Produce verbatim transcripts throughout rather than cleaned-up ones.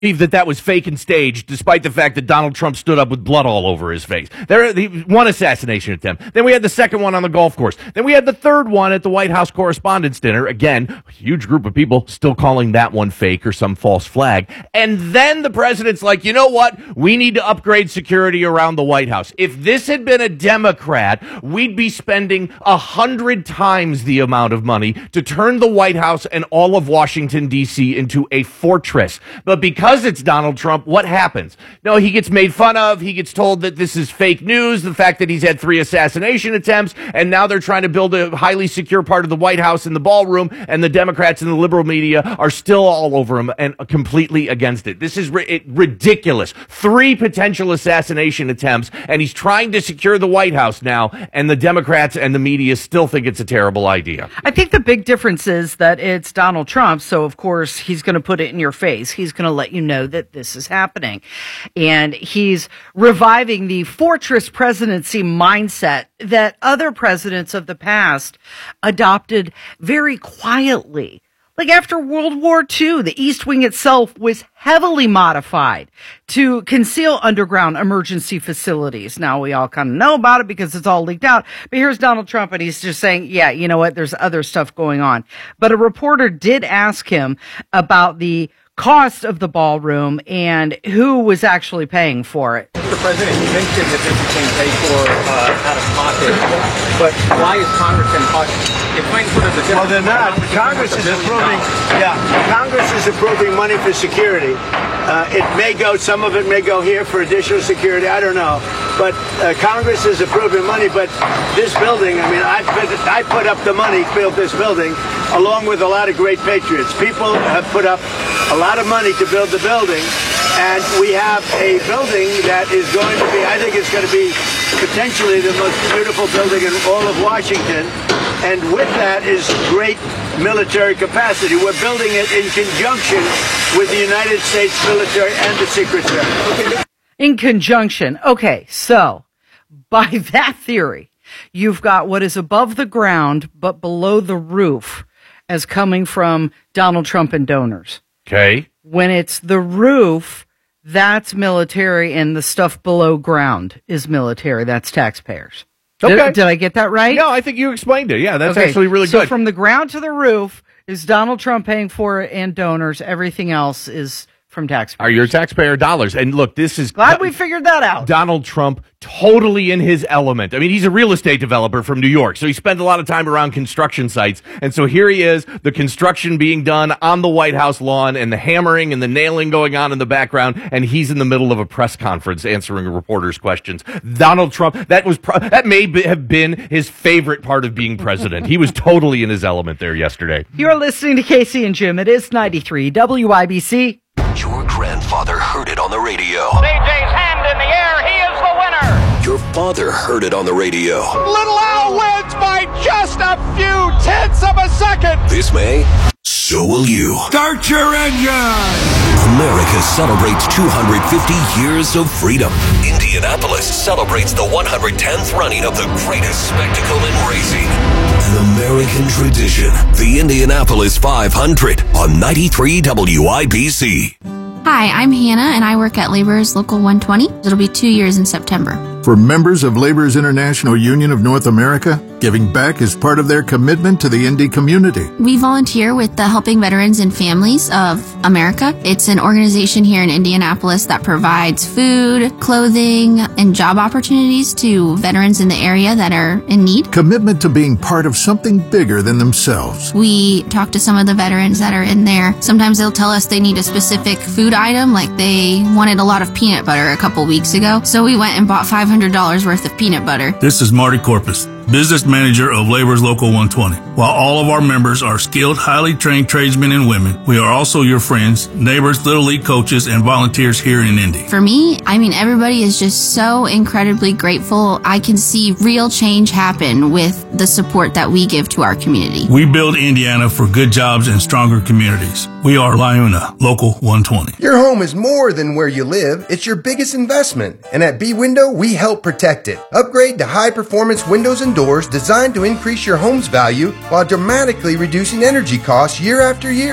that that was fake and staged, despite the fact that Donald Trump stood up with blood all over his face. There, the, one assassination attempt. Then we had the second one on the golf course. Then we had the third one at the White House Correspondents' Dinner. Again, a huge group of people still calling that one fake or some false flag. And then the president's like, you know what? We need to upgrade security around the White House. If this had been a Democrat, we'd be spending a hundred times the amount of money to turn the White House and all of Washington, D C into a fortress. But because Because it's Donald Trump, what happens? No, he gets made fun of. He gets told that this is fake news, the fact that he's had three assassination attempts, and now they're trying to build a highly secure part of the White House in the ballroom, and the Democrats and the liberal media are still all over him and completely against it. This is ri- it, ridiculous. Three potential assassination attempts, and he's trying to secure the White House now, and the Democrats and the media still think it's a terrible idea. I think the big difference is that it's Donald Trump, so of course he's going to put it in your face. He's going to let you know that this is happening. And he's reviving the fortress presidency mindset that other presidents of the past adopted very quietly. Like after World War Two, the East Wing itself was heavily modified to conceal underground emergency facilities. Now we all kind of know about it because it's all leaked out. But here's Donald Trump and he's just saying, yeah, you know what? There's other stuff going on. But a reporter did ask him about the cost of the ballroom and who was actually paying for it. Mister President, you mentioned that this is being paid for uh, out of pocket, but why is Congress in pocket? Explain sort of the difference. Well, they're not. Congress is approving. Yeah, Congress is approving money for security. Uh, it may go. Some of it may go here for additional security. I don't know, but uh, Congress is approving money. But this building, I mean, I I put up the money, built this building, along with a lot of great patriots. People have put up a lot of money to build the building, and we have a building that is going to be, I think it's going to be potentially the most beautiful building in all of Washington, and with that is great military capacity. We're building it in conjunction with the United States military and the Secret Service. In conjunction. Okay, so by that theory, you've got what is above the ground but below the roof as coming from Donald Trump and donors. Okay. When it's the roof, that's military, and the stuff below ground is military. That's taxpayers. Okay. Did, did I get that right? No, I think you explained it. Yeah, that's okay. actually really so good. So from the ground to the roof is Donald Trump paying for it and donors. Everything else is from taxpayers. Are your taxpayer dollars. And look, this is... Glad we figured that out. Donald Trump totally in his element. I mean, he's a real estate developer from New York, so he spent a lot of time around construction sites. And so here he is, the construction being done on the White House lawn and the hammering and the nailing going on in the background, and he's in the middle of a press conference answering reporters' questions. Donald Trump, that was pro- that may be, have been his favorite part of being president. He was totally in his element there yesterday. You're listening to Casey and Jim. It is ninety-three W I B C. Your grandfather heard it on the radio. C J's hand in the air. He is the winner. Your father heard it on the radio. Little Al wins by just a few tenths of a second. This May, so will you. Start your engine. America celebrates two hundred fifty years of freedom. Indianapolis celebrates the one hundred tenth running of the greatest spectacle in racing. An American tradition. The Indianapolis five hundred on ninety-three W I B C. Hi, I'm Hannah, and I work at Laborers Local one twenty. It'll be two years in September. For members of Laborers International Union of North America, giving back is part of their commitment to the Indy community. We volunteer with the Helping Veterans and Families of America. It's an organization here in Indianapolis that provides food, clothing, and job opportunities to veterans in the area that are in need. Commitment to being part of something bigger than themselves. We talk to some of the veterans that are in there. Sometimes they'll tell us they need a specific food item, like they wanted a lot of peanut butter a couple weeks ago. So we went and bought five hundred dollars worth of peanut butter. This is Marty Corpus, business manager of Laborers Local one twenty. While all of our members are skilled, highly trained tradesmen and women, we are also your friends, neighbors, Little League coaches, and volunteers here in Indy. For me, I mean, everybody is just so incredibly grateful. I can see real change happen with the support that we give to our community. We build Indiana for good jobs and stronger communities. We are LIUNA Local one twenty. Your home is more than where you live. It's your biggest investment. And at B-Window, we help protect it. Upgrade to high-performance windows and doors designed to increase your home's value while dramatically reducing energy costs year after year.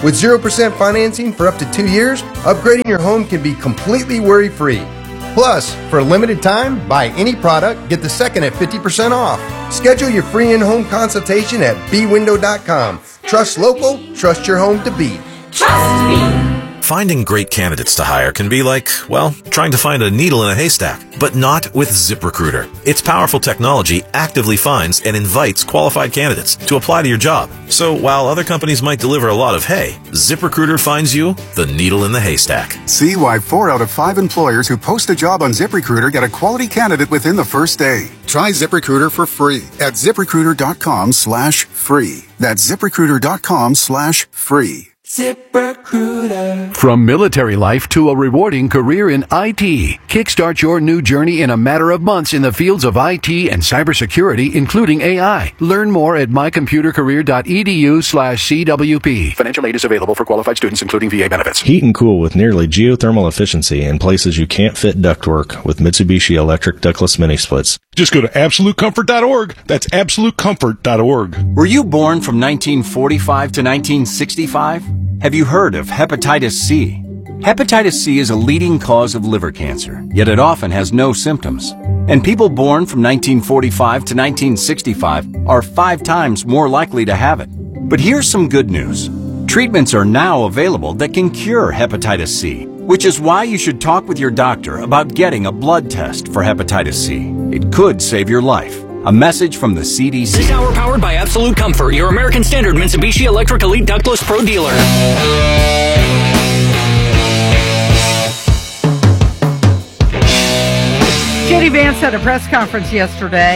With zero percent financing for up to two years, upgrading your home can be completely worry-free. Plus, for a limited time, buy any product, get the second at fifty percent off. Schedule your free in-home consultation at b window dot com. Trust local, trust your home to beat. Trust me. Finding great candidates to hire can be like, well, trying to find a needle in a haystack, but not with ZipRecruiter. Its powerful technology actively finds and invites qualified candidates to apply to your job. So while other companies might deliver a lot of hay, ZipRecruiter finds you the needle in the haystack. See why four out of five employers who post a job on ZipRecruiter get a quality candidate within the first day. Try ZipRecruiter for free at ZipRecruiter.com slash free. That's ZipRecruiter.com slash free. ZipRecruiter. From military life to a rewarding career in I T. Kickstart your new journey in a matter of months in the fields of I T and cybersecurity, including A I. Learn more at mycomputercareer.edu slash CWP. Financial aid is available for qualified students, including V A benefits. Heat and cool with nearly geothermal efficiency in places you can't fit ductwork with Mitsubishi Electric Ductless Mini Splits. Just go to absolute comfort dot org. That's absolute comfort dot org. Were you born from nineteen forty-five to nineteen sixty-five? Have you heard of hepatitis C? Hepatitis C is a leading cause of liver cancer, yet it often has no symptoms. And people born from nineteen forty-five to nineteen sixty-five are five times more likely to have it. But here's some good news. Treatments are now available that can cure hepatitis C, which is why you should talk with your doctor about getting a blood test for hepatitis C. It could save your life. A message from the C D C. This hour powered by Absolute Comfort, your American Standard Mitsubishi Electric Elite Ductless Pro dealer. J D Vance had a press conference yesterday.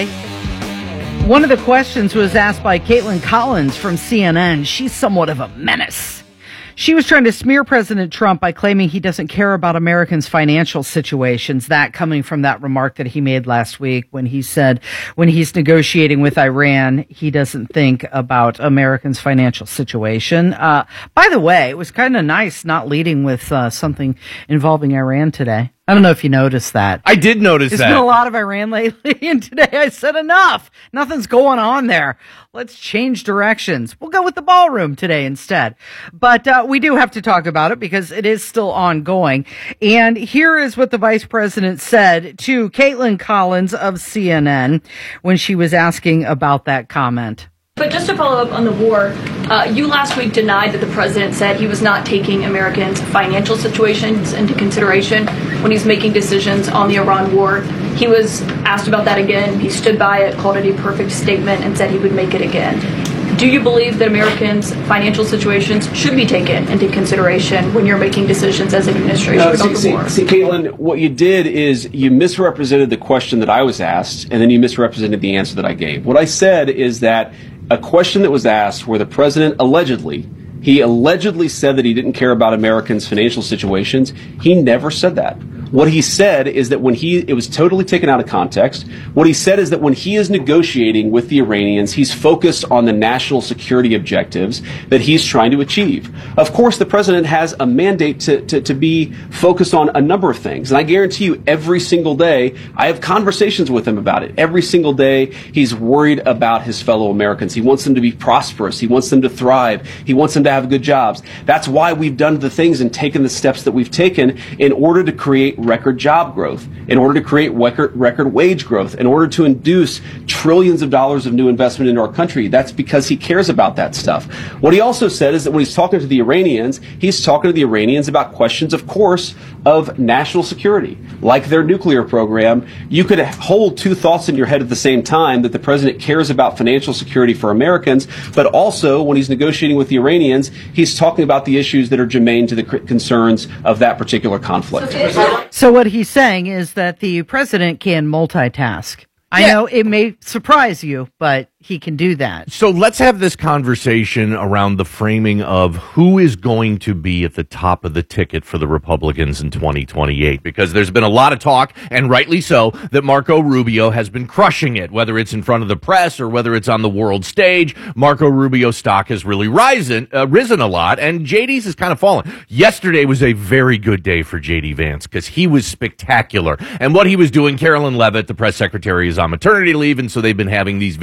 One of the questions was asked by Caitlin Collins from C N N. She's somewhat of a menace. She was trying to smear President Trump by claiming he doesn't care about Americans' financial situations. That coming from that remark that he made last week when he said when he's negotiating with Iran, he doesn't think about Americans' financial situation. Uh, by the way, it was kind of nice not leading with uh, something involving Iran today. I don't know if you noticed that. I did notice There's that. There's been a lot of Iran lately, and today I said enough. Nothing's going on there. Let's change directions. We'll go with the ballroom today instead. But uh, we do have to talk about it because it is still ongoing. And here is what the vice president said to Caitlin Collins of C N N when she was asking about that comment. But just to follow up on the war, uh, you last week denied that the president said he was not taking Americans' financial situations into consideration when he's making decisions on the Iran war. He was asked about that again. He stood by it, called it a perfect statement, and said he would make it again. Do you believe that Americans' financial situations should be taken into consideration when you're making decisions as an administration no, about see, the see, war? See, Caitlin, what you did is you misrepresented the question that I was asked, and then you misrepresented the answer that I gave. What I said is that a question that was asked where the president allegedly, he allegedly said that he didn't care about Americans' financial situations. He never said that. What he said is that when he, it was totally taken out of context. What he said is that when he is negotiating with the Iranians, he's focused on the national security objectives that he's trying to achieve. Of course, the president has a mandate to, to, to be focused on a number of things. And I guarantee you every single day, I have conversations with him about it. Every single day, he's worried about his fellow Americans. He wants them to be prosperous. He wants them to thrive. He wants them to have good jobs. That's why we've done the things and taken the steps that we've taken in order to create record job growth, in order to create record, record wage growth, in order to induce trillions of dollars of new investment into our country. That's because he cares about that stuff. What he also said is that when he's talking to the Iranians, he's talking to the Iranians about questions, of course, of national security, like their nuclear program. You could hold two thoughts in your head at the same time, that the president cares about financial security for Americans, but also when he's negotiating with the Iranians, he's talking about the issues that are germane to the concerns of that particular conflict. So what he's saying is that the president can multitask. I Yeah. know it may surprise you, but he can do that. So let's have this conversation around the framing of who is going to be at the top of the ticket for the Republicans in twenty twenty-eight, because there's been a lot of talk, and rightly so, that Marco Rubio has been crushing it, whether it's in front of the press or whether it's on the world stage. Marco Rubio's stock has really risen, uh, risen a lot, and J D's has kind of fallen. Yesterday was a very good day for J D Vance because he was spectacular. And what he was doing, Carolyn Leavitt, the press secretary, is on maternity leave, and so they've been having these various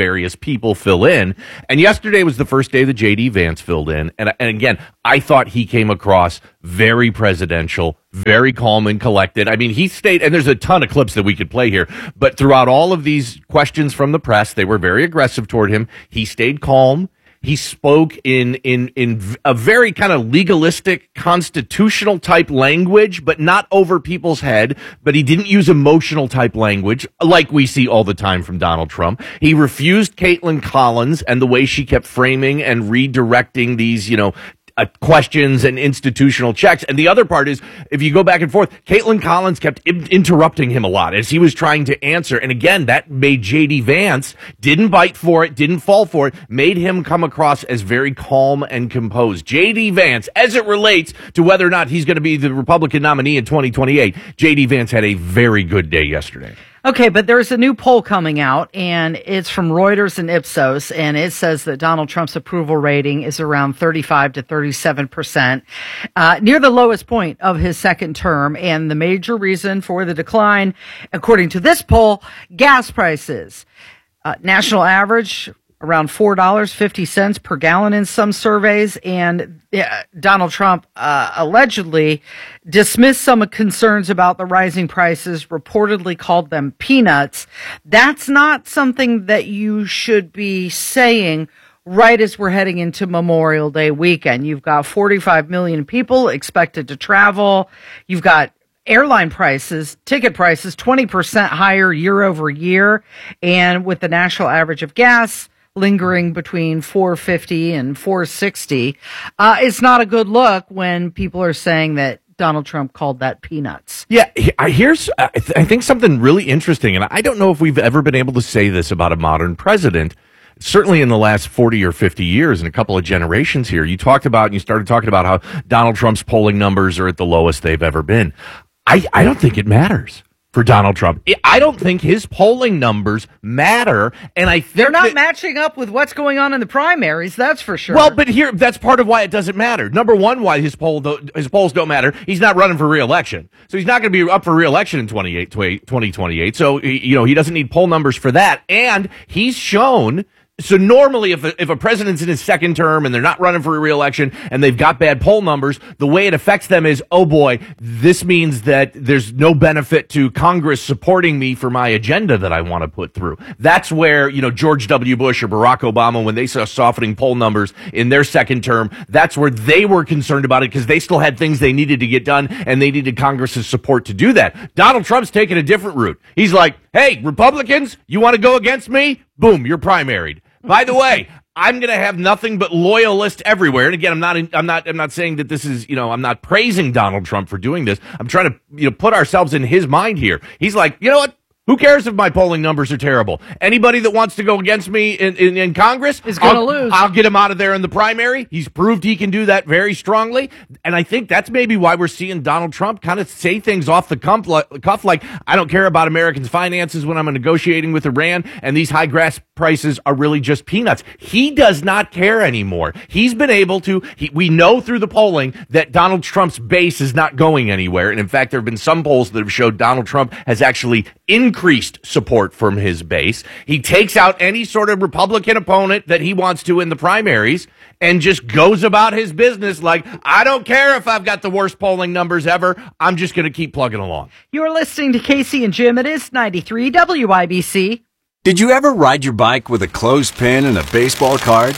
people fill in. And yesterday was the first day that J D Vance filled in. And, and again, I thought he came across very presidential, very calm and collected. I mean, he stayed, and there's a ton of clips that we could play here, but throughout all of these questions from the press, they were very aggressive toward him. He stayed calm. He spoke in, in, in a very kind of legalistic, constitutional type language, but not over people's head. But he didn't use emotional type language like we see all the time from Donald Trump. He refused Caitlin Collins and the way she kept framing and redirecting these, you know, Uh, questions and institutional checks. And the other part is, if you go back and forth, Caitlin Collins kept in- interrupting him a lot as he was trying to answer. And again, that made J D Vance, didn't bite for it, didn't fall for it, made him come across as very calm and composed. J D Vance, as it relates to whether or not he's going to be the Republican nominee in twenty twenty-eight, J D Vance had a very good day yesterday. Okay, but there's a new poll coming out, and it's from Reuters and Ipsos, and it says that Donald Trump's approval rating is around thirty-five to thirty-seven percent, uh, near the lowest point of his second term. And the major reason for the decline, according to this poll, gas prices. Uh, national average, around four dollars and fifty cents per gallon in some surveys. And uh, Donald Trump uh, allegedly dismissed some concerns about the rising prices, reportedly called them peanuts. That's not something that you should be saying right as we're heading into Memorial Day weekend. You've got forty-five million people expected to travel. You've got airline prices, ticket prices, twenty percent higher year over year. And with the national average of gas lingering between four fifty and four sixty, uh, it's not a good look when people are saying that Donald Trump called that peanuts. Yeah, here's, I, th- I think something really interesting, and I don't know if we've ever been able to say this about a modern president, certainly in the last forty or fifty years, and a couple of generations here. You talked about, and you started talking about how Donald Trump's polling numbers are at the lowest they've ever been. I, I don't think it matters for Donald Trump. I don't think his polling numbers matter, and I think they're not that, matching up with what's going on in the primaries. That's for sure. Well, but here, that's part of why it doesn't matter. Number one, why his poll his polls don't matter. He's not running for re-election, so he's not going to be up for re-election in twenty twenty-eight. So you know he doesn't need poll numbers for that, and he's shown. So normally, if a, if a president's in his second term and they're not running for a re-election and they've got bad poll numbers, the way it affects them is, oh boy, this means that there's no benefit to Congress supporting me for my agenda that I want to put through. That's where, you know, George W. Bush or Barack Obama, when they saw softening poll numbers in their second term, that's where they were concerned about it because they still had things they needed to get done and they needed Congress's support to do that. Donald Trump's taking a different route. He's like, hey, Republicans, you want to go against me? Boom, you're primaried. By the way, I'm going to have nothing but loyalists everywhere. And again, I'm not, I'm not, I'm not saying that this is, you know, I'm not praising Donald Trump for doing this. I'm trying to, you know, put ourselves in his mind here. He's like, you know what? Who cares if my polling numbers are terrible? Anybody that wants to go against me in, in, in Congress is going to I'll, lose. I'll get him out of there in the primary. He's proved he can do that very strongly. And I think that's maybe why we're seeing Donald Trump kind of say things off the cuff like, I don't care about Americans' finances when I'm negotiating with Iran, and these high gas prices are really just peanuts. He does not care anymore. He's been able to, he, we know through the polling that Donald Trump's base is not going anywhere. And in fact, there have been some polls that have showed Donald Trump has actually increased support from his base. He takes out any sort of Republican opponent that he wants to in the primaries and just goes about his business like, I don't care if I've got the worst polling numbers ever. I'm just going to keep plugging along. You're listening to Casey and Jim. It is ninety-three W I B C. Did you ever ride your bike with a clothespin and a baseball card?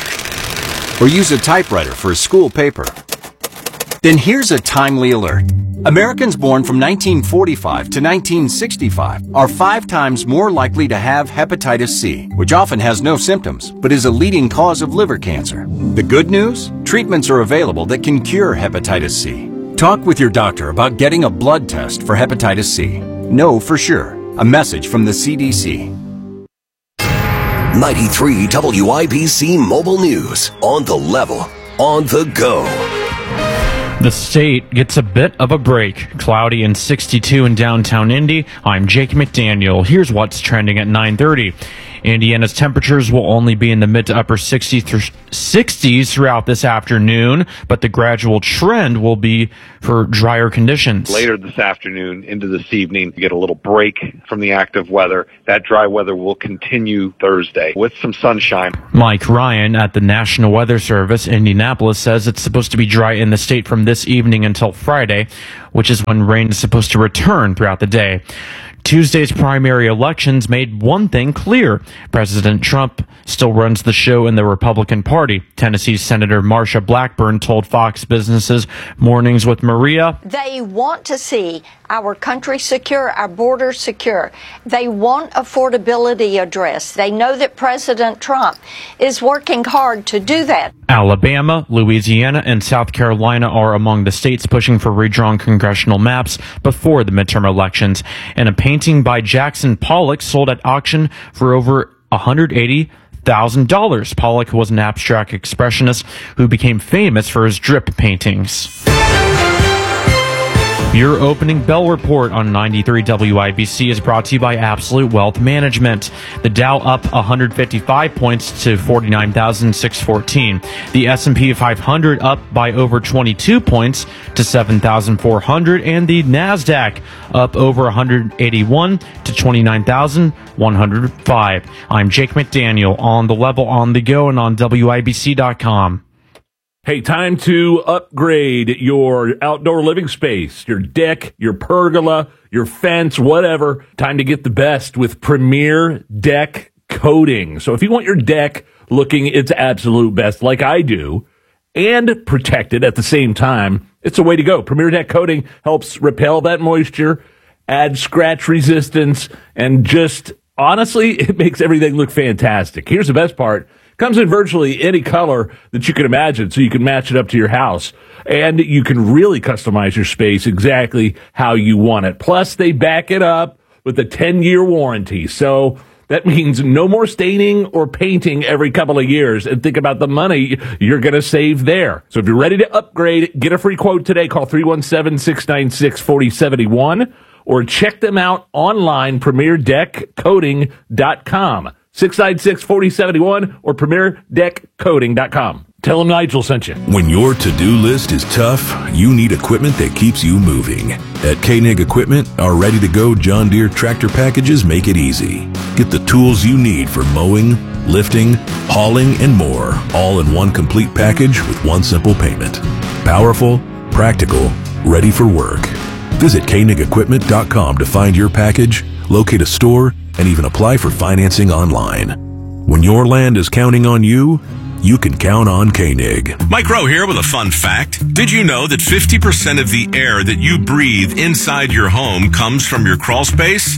Or use a typewriter for a school paper? Then here's a timely alert. Americans born from nineteen forty-five to nineteen sixty-five are five times more likely to have hepatitis C, which often has no symptoms, but is a leading cause of liver cancer. The good news? Treatments are available that can cure hepatitis C. Talk with your doctor about getting a blood test for hepatitis C. Know for sure. A message from the C D C. ninety-three W I B C Mobile News. On the level. On the go. The state gets a bit of a break. Cloudy and sixty-two in downtown Indy. I'm Jake McDaniel. Here's what's trending at nine thirty. Indiana's temperatures will only be in the mid to upper sixties throughout this afternoon, but the gradual trend will be for drier conditions. Later this afternoon into this evening, you get a little break from the active weather. That dry weather will continue Thursday with some sunshine. Mike Ryan at the National Weather Service, Indianapolis, says it's supposed to be dry in the state from this evening until Friday, which is when rain is supposed to return throughout the day. Tuesday's primary elections made one thing clear. President Trump still runs the show in the Republican Party. Tennessee's Senator Marsha Blackburn told Fox Business's Mornings with Maria, "They want to see our country secure, our borders secure. They want affordability addressed. They know that President Trump is working hard to do that." Alabama, Louisiana, and South Carolina are among the states pushing for redrawn congressional maps before the midterm elections. And a painting by Jackson Pollock sold at auction for over one hundred eighty thousand dollars. Pollock was an abstract expressionist who became famous for his drip paintings. Your opening bell report on ninety-three W I B C is brought to you by Absolute Wealth Management. The Dow up one hundred fifty-five points to forty-nine thousand six hundred fourteen. The S and P five hundred up by over twenty-two points to seven thousand four hundred. And the NASDAQ up over one hundred eighty-one to twenty-nine thousand one hundred five. I'm Jake McDaniel on The Level, on the go, and on W I B C dot com. Hey, time to upgrade your outdoor living space, your deck, your pergola, your fence, whatever. Time to get the best with Premier Deck Coating. So if you want your deck looking its absolute best, like I do, and protected at the same time, it's a way to go. Premier Deck Coating helps repel that moisture, add scratch resistance, and just honestly, it makes everything look fantastic. Here's the best part. Comes in virtually any color that you can imagine, so you can match it up to your house. And you can really customize your space exactly how you want it. Plus, they back it up with a ten-year warranty. So that means no more staining or painting every couple of years. And think about the money you're going to save there. So if you're ready to upgrade, get a free quote today. Call three one seven, six nine six, four zero seven one or check them out online, premier deck coating dot com. six nine six, four zero seven one or premier deck coating dot com. Tell them Nigel sent you. When your to-do list is tough, you need equipment that keeps you moving. At Koenig Equipment, our ready-to-go John Deere tractor packages make it easy. Get the tools you need for mowing, lifting, hauling, and more, all in one complete package with one simple payment. Powerful, practical, ready for work. Visit Koenig Equipment dot com to find your package, locate a store, and even apply for financing online. When your land is counting on you, you can count on Koenig. Mike Rowe here with a fun fact. Did you know that fifty percent of the air that you breathe inside your home comes from your crawl space?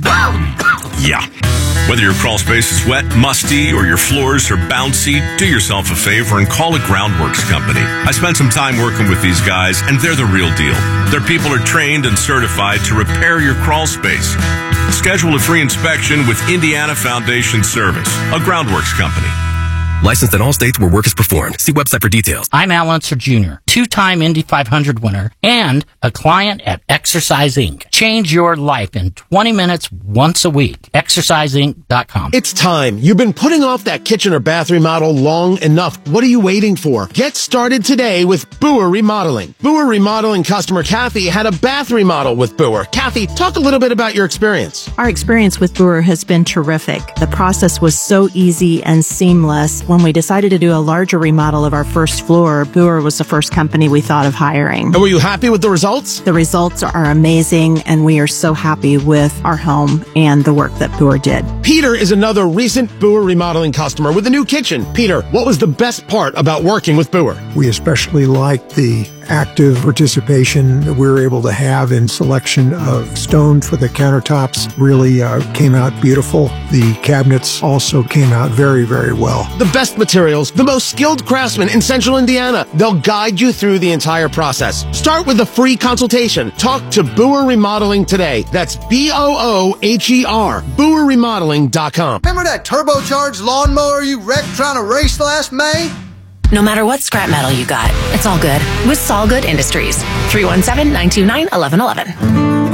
Yeah. Whether your crawl space is wet, musty, or your floors are bouncy, do yourself a favor and call a Groundworks company. I spent some time working with these guys, and they're the real deal. Their people are trained and certified to repair your crawl space. Schedule a free inspection with Indiana Foundation Service, a Groundworks company. Licensed in all states where work is performed. See website for details. I'm Al Unser Junior, two-time Indy five hundred winner and a client at Exercise Incorporated. Change your life in twenty minutes once a week. Exercise Inc dot com. It's time. You've been putting off that kitchen or bath remodel long enough. What are you waiting for? Get started today with Boer Remodeling. Boer Remodeling customer Kathy had a bath remodel with Boer. Kathy, talk a little bit about your experience. Our experience with Boer has been terrific. The process was so easy and seamless. When we decided to do a larger remodel of our first floor, Boer was the first company we thought of hiring. And were you happy with the results? The results are amazing, and we are so happy with our home and the work that Boer did. Peter is another recent Boer Remodeling customer with a new kitchen. Peter, what was the best part about working with Boer? We especially liked the active participation that we were able to have in selection of stone for the countertops. Really uh, came out beautiful. The cabinets also came out very, very well. The best materials, the most skilled craftsmen in Central Indiana. They'll guide you through the entire process. Start with a free consultation. Talk to Boer Remodeling today. That's B O O H E R, Boer Remodeling dot com. Remember that turbocharged lawnmower you wrecked trying to race last May? No matter what scrap metal you got, it's all good with Solgood Industries. three one seven, nine two nine, one one one one.